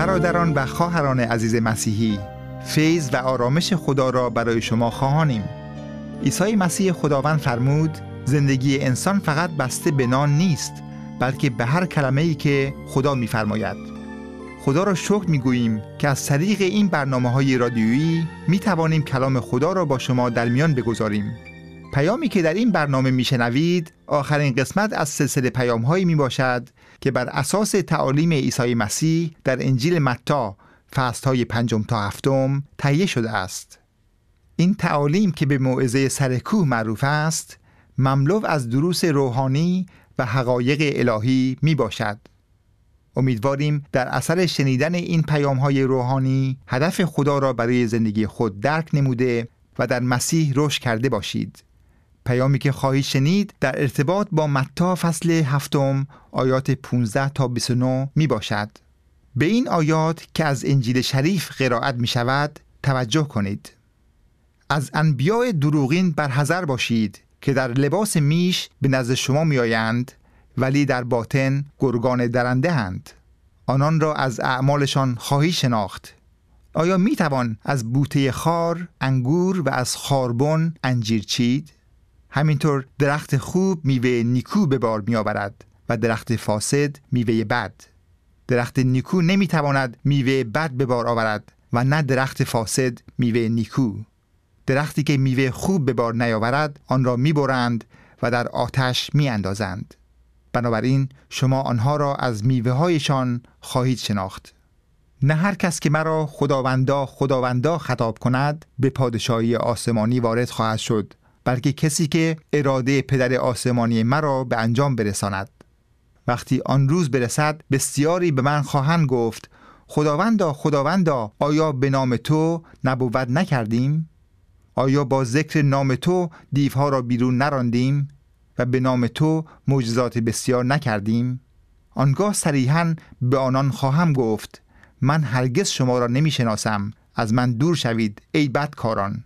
برادران و خواهران عزیز مسیحی، فیض و آرامش خدا را برای شما خواهانیم. عیسی مسیح خداوند فرمود زندگی انسان فقط بسته به نان نیست، بلکه به هر کلمه‌ای که خدا می‌فرماید. خدا را شکر می‌گوییم که از طریق این برنامه‌های رادیویی می‌توانیم کلام خدا را با شما در میان بگذاریم. پیامی که در این برنامه میشنوید آخرین قسمت از سلسله پیام‌هایی میباشد که بر اساس تعالیم عیسی مسیح در انجیل متی فصل‌های 5 تا 7 تهیه شده است. این تعالیم که به موعظه سر کوه معروف است، مملو از دروس روحانی و حقایق الهی میباشد. امیدواریم در اثر شنیدن این پیام‌های روحانی هدف خدا را برای زندگی خود درک نموده و در مسیح رشد کرده باشید. پیامی که خواهید شنید در ارتباط با متی فصل 7 آیات 15 تا 29 می باشد. به این آیات که از انجیل شریف قرائت می شود توجه کنید. از انبیاء دروغین برحذر باشید که در لباس میش به نزد شما می آیند ولی در باطن گرگان درنده اند. آنان را از اعمالشان خواهی شناخت. آیا می توان از بوته خار انگور و از خاربن انجیر چید؟ همینطور درخت خوب میوه نیکو به بار می آورد و درخت فاسد میوه بد. درخت نیکو نمی تواند میوه بد به بار آورد و نه درخت فاسد میوه نیکو. درختی که میوه خوب به بار نیاورد آن را می برند و در آتش می اندازند. بنابراین شما آنها را از میوه هایشان خواهید شناخت. نه هر کس که مرا خداوندا خداوندا خطاب کند به پادشاهی آسمانی وارد خواهد شد، بلکه کسی که اراده پدر آسمانی مرا به انجام برساند. وقتی آن روز برسد بسیاری به من خواهند گفت خداوندا خداوندا، آیا به نام تو نبوت نکردیم؟ آیا با ذکر نام تو دیوها را بیرون نراندیم و به نام تو معجزات بسیار نکردیم؟ آنگاه صریحاً به آنان خواهم گفت من هرگز شما را نمیشناسم، از من دور شوید ای بدکاران.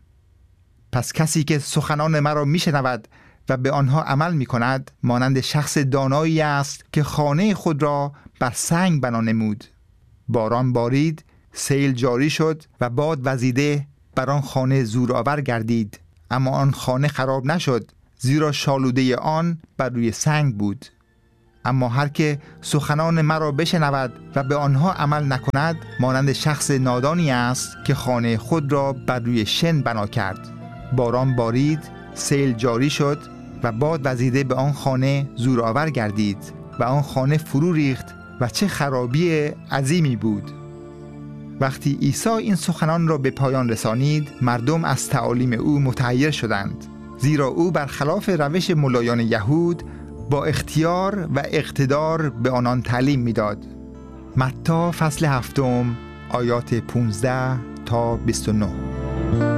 پس کسی که سخنان مرا میشنود و به آنها عمل میکند مانند شخص دانایی است که خانه خود را بر سنگ بنا نمود. باران بارید، سیل جاری شد و باد وزیده بر آن خانه زورآور گردید، اما آن خانه خراب نشد، زیرا شالوده آن بر روی سنگ بود. اما هر که سخنان مرا بشنود و به آنها عمل نکند مانند شخص نادانی است که خانه خود را بر روی شن بنا کرد. باران بارید، سیل جاری شد و باد وزیده به آن خانه زورآور گردید و آن خانه فرو ریخت و چه خرابی عظیمی بود. وقتی عیسی این سخنان را به پایان رسانید، مردم از تعالیم او متحیر شدند، زیرا او برخلاف روش ملایان یهود با اختیار و اقتدار به آنان تعلیم میداد. متی فصل 7 آیات 15 تا 29.